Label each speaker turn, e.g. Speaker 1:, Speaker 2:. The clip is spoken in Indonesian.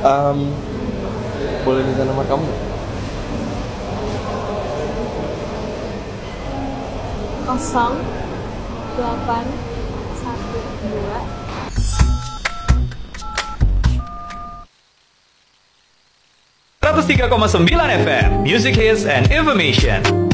Speaker 1: Boleh minta nomor kamu nggak?
Speaker 2: 0812
Speaker 3: 103,9 FM Music Hits and Information.